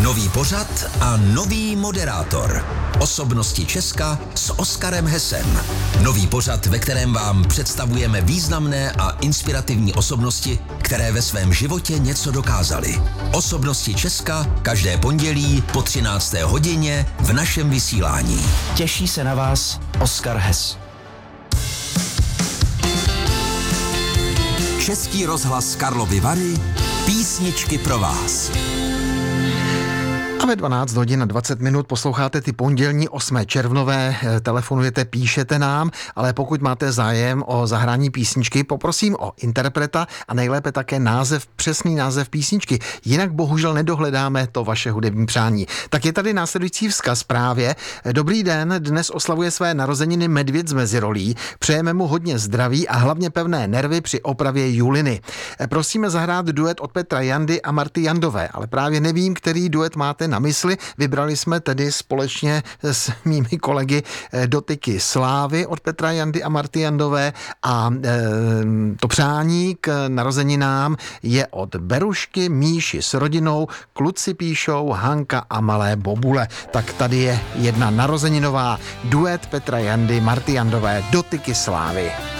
Nový pořad a nový moderátor. Osobnosti Česka s Oskarem Hesem. Nový pořad, ve kterém vám představujeme významné a inspirativní osobnosti, které ve svém životě něco dokázaly. Osobnosti Česka každé pondělí po 13. hodině v našem vysílání. Těší se na vás Oskar Hes. Český rozhlas Karlovy Vary, písničky pro vás. A ve 12 hodin a 20 minut posloucháte ty pondělní 8. červnové, telefonujete, píšete nám, ale pokud máte zájem o zahrání písničky, poprosím o interpreta a nejlépe také přesný název písničky. Jinak bohužel nedohledáme to vaše hudební přání. Tak je tady následující vzkaz právě. Dobrý den, dnes oslavuje své narozeniny medvěd z Mezirolí. Přejeme mu hodně zdraví a hlavně pevné nervy při opravě Juliny. Prosíme zahrát duet od Petra Jandy a Marty Jandové, ale právě nevím, který duet máte na mysli. Vybrali jsme tedy společně s mými kolegy Dotyky slávy od Petra Jandy a Marty Jandové a to přání k narozeninám je od Berušky, Míši s rodinou, kluci píšou, Hanka a malé bobule. Tak tady je jedna narozeninová duet Petra Jandy, Marty Jandové, Dotyky slávy.